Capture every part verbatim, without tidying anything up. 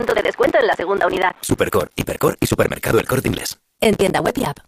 de descuento en la segunda unidad. Supercore, Hipercore y Supermercado El Corte Inglés. En tienda web y app.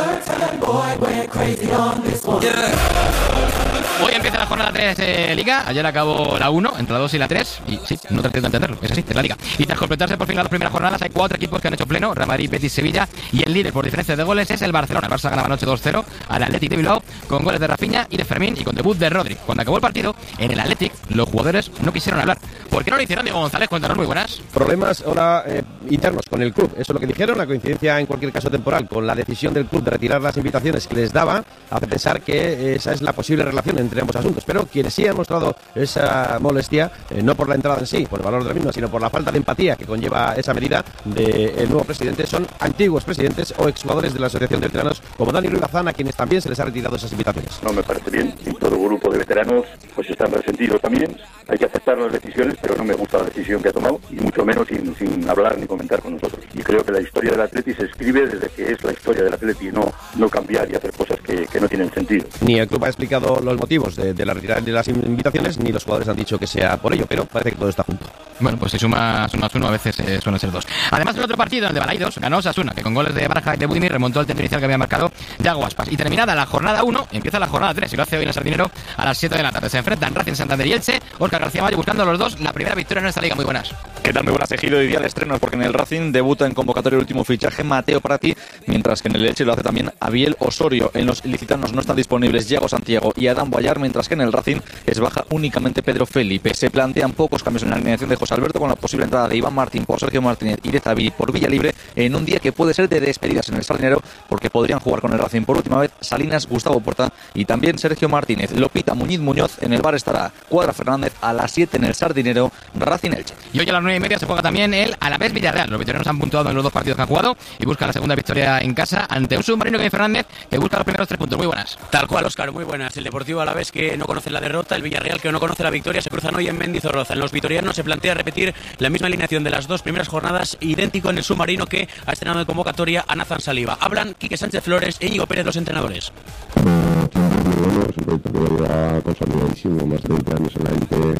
Hoy empieza la jornada tres de Liga. Ayer acabó la uno, entre la dos y la tres. Y sí, no traté de entenderlo, es así, es la Liga. Y tras completarse por fin las dos primeras jornadas, hay cuatro equipos que han hecho pleno: Real Madrid, Betis, Sevilla. Y el líder por diferencia de goles es el Barcelona. El Barça ganaba anoche dos cero al Athletic de Bilbao, con goles de Rafinha y de Fermín, y con debut de Rodri. Cuando acabó el partido, en el Athletic, los jugadores no quisieron hablar. ¿Por qué no lo hicieron? Diego González, cuéntanos, muy buenas. Problemas ahora eh, internos con el club, eso es lo que dijeron. La coincidencia, en cualquier caso temporal, con la decisión del club de retirar las invitaciones que les daba, hace pensar que esa es la posible relación entre ambos asuntos. Pero quienes sí han mostrado esa molestia, eh, no por la entrada en sí, por el valor de la misma, sino por la falta de empatía que conlleva esa medida del nuevo presidente, son antiguos presidentes o exjugadores de la Asociación de Veteranos, como Dani Ruiz Bazán, a quienes también se les ha retirado esas invitaciones. No me parece bien, y todo grupo de veteranos pues están resentidos también. Hay que aceptar las decisiones, pero no me gusta la decisión que ha tomado, y mucho menos sin, sin hablar ni comentar con nosotros. Y creo que la historia del Atleti se escribe desde que es la historia del Atleti, no, no cambiar y hacer cosas que, que no tienen sentido. Ni el club ha explicado los motivos de, de la retirada de las invitaciones, ni los jugadores han dicho que sea por ello, pero parece que todo está junto. Bueno, pues si sumas uno a uno, a veces eh, suelen ser dos. Además, en otro partido, en el de Balaidos, ganó Osasuna, que con goles de Baraja y de Budimir remontó el tiempo inicial que había marcado Yago Aspas. Y terminada la jornada uno, empieza la jornada tres, y lo hace hoy en el Sardinero a las siete de la tarde. Se enfrentan Racing, Santander y Elche. Óscar García Mayo buscando a los dos la primera victoria en esta liga. Muy buenas. ¿Qué tal? Muy buenas, Ejido. Y día de estrenos, porque en el Racing debuta en convocatoria el último fichaje, Mateo Prati, mientras que en el Elche lo hace también Abiel Osorio. En los ilicitanos no están disponibles Yago Santiago y Adán Boyar, mientras que en el Racing es baja únicamente Pedro Felipe. Se plantean pocos cambios en la alineación de José Alberto, con la posible entrada de Iván Martín por Sergio Martínez y de Zavi por Villalibre, en un día que puede ser de despedidas en el Sardinero, porque podrían jugar con el Racing por última vez Salinas, Gustavo Porta y también Sergio Martínez. Lopita Muñiz Muñoz. En el bar estará Cuadra Fernández a las siete en el Sardinero, Racing Elche. Y hoy a las nueve y media se juega también el Alavés Villarreal. Los victorianos han puntuado en los dos partidos que han jugado y buscan la segunda victoria en casa ante un submarino que Fernández, que busca los primeros tres puntos. Muy buenas. Tal cual, Óscar, muy buenas. El Deportivo Alavés, que no conoce la derrota, el Villarreal, que no conoce la victoria, se cruzan hoy en Mendizorroza. En los vitorianos se plantea repetir la misma alineación de las dos primeras jornadas, idéntico en el submarino, que ha estrenado de convocatoria a Nathan Saliba. Hablan Quique Sánchez Flores e Íñigo Pérez, los entrenadores. Es un proyecto que lleva consolidadísimo, más de veinte años en la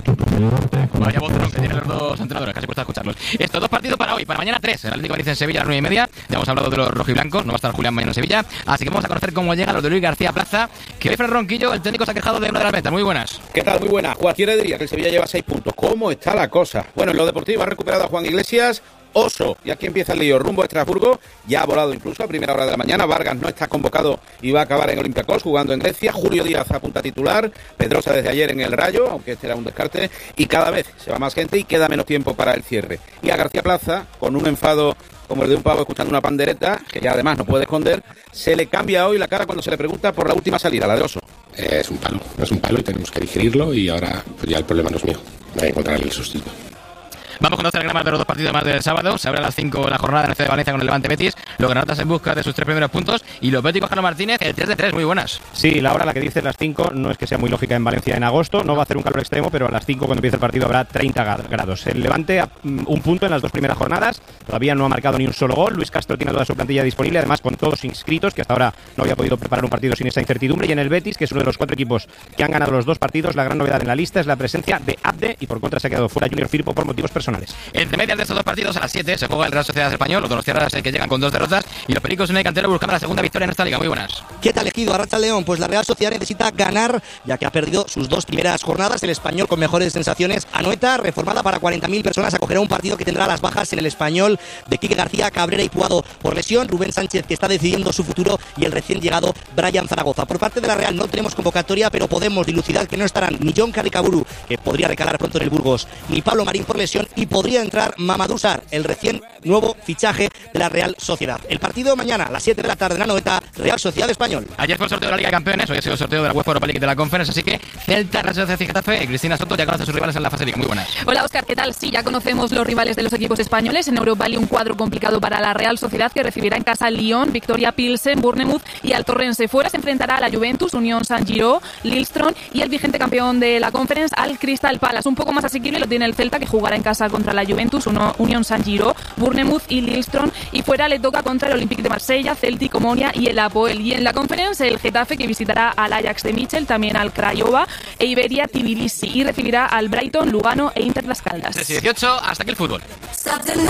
élite. Vaya voz que tienen los dos entrenadores, casi cuesta escucharlos. Estos dos partidos para hoy, para mañana tres. El Atlético de Madrid en Sevilla a las nueve y media. Ya hemos hablado de los rojiblancos, no va a estar Julián mañana en Sevilla. Así que vamos a conocer cómo llegan los de Luis García Plaza, que hoy Fran Ronquillo, el técnico, se ha quejado de una de las metas. Muy buenas. ¿Qué tal? Muy buenas. Cualquiera diría que el Sevilla lleva seis puntos. ¿Cómo está la cosa? Bueno, en lo deportivo ha recuperado a Juan Iglesias. Oso, y aquí empieza el lío, rumbo a Estrasburgo, ya ha volado incluso a primera hora de la mañana. Vargas no está convocado y va a acabar en Olympiacos jugando en Grecia. Julio Díaz apunta titular, Pedrosa desde ayer en el Rayo, aunque este era un descarte, y cada vez se va más gente y queda menos tiempo para el cierre. Y a García Plaza, con un enfado como el de un pavo escuchando una pandereta, que ya además no puede esconder, se le cambia hoy la cara cuando se le pregunta por la última salida, la de Oso. Eh, es un palo, es un palo y tenemos que digerirlo, y ahora pues ya el problema no es mío, hay que encontrar el sustituto. Vamos con dos telegramas de los dos partidos más del sábado. Se abre a las cinco la jornada en el C de Valencia con el Levante Betis. Los granatas en busca de sus tres primeros puntos. Y los béticos, Carlos Martínez, el tres de tres. Muy buenas. Sí, la hora a la que dice las cinco no es que sea muy lógica en Valencia en agosto. No va a hacer un calor extremo, pero a las cinco, cuando empiece el partido, habrá treinta grados. El Levante a un punto en las dos primeras jornadas. Todavía no ha marcado ni un solo gol. Luis Castro tiene toda su plantilla disponible, además con todos inscritos, que hasta ahora no había podido preparar un partido sin esa incertidumbre. Y en el Betis, que es uno de los cuatro equipos que han ganado los dos partidos, la gran novedad en la lista es la presencia de Abde, y por contra se ha quedado fuera Junior Firpo por motivos personales. Entre medias de estos dos partidos, a las siete se juega el Real Sociedad Español. Los donostiarras que llegan con dos derrotas, y los pericos en el Cantero buscando la segunda victoria en esta liga. Muy buenas. ¿Qué tal, Ejido? Arracha León. Pues la Real Sociedad necesita ganar, ya que ha perdido sus dos primeras jornadas. El Español, con mejores sensaciones, Anoeta, reformada para cuarenta mil personas, acogerá un partido que tendrá las bajas en el Español de Quique García, Cabrera y Puado por lesión, Rubén Sánchez, que está decidiendo su futuro, y el recién llegado Brian Zaragoza. Por parte de la Real no tenemos convocatoria, pero podemos dilucidar que no estarán ni John Carricaburu, que podría recalar pronto en el Burgos, ni Pablo Marín por lesión, y podría entrar Mamadou Sarr, el recién nuevo fichaje de la Real Sociedad. El partido mañana a las siete de la tarde en la Anoeta, Real Sociedad Español. Ayer fue el sorteo de la Liga de Campeones, hoy ha sido el sorteo de la UEFA Europa League de la Conference, así que Celta, Real Sociedad y Getafe. Cristina Soto ya conoce a sus rivales en la fase Liga. Muy buenas. Hola, Óscar, ¿qué tal? Sí, ya conocemos los rivales de los equipos españoles. En Europa League un cuadro complicado para la Real Sociedad, que recibirá en casa Lyon, Victoria Pilsen, Bournemouth y al Torrense. Fuera se enfrentará a la Juventus, Unión Saint-Giro, Lillestrøm y el vigente campeón de la Conference, al Crystal Palace. Un poco más asequible lo tiene el Celta, que jugará en casa contra la Juventus, Unión Saint-Giro, Bournemouth y Lillestrøm, y fuera le toca contra el Olympique de Marsella, Celtic, Omonia y el Apoel. Y en la Conference el Getafe, que visitará al Ajax de Michel, también al Craiova e Iberia Tbilisi, y recibirá al Brighton, Lugano e Inter Las Caldas. Desde dieciocho hasta aquí el fútbol.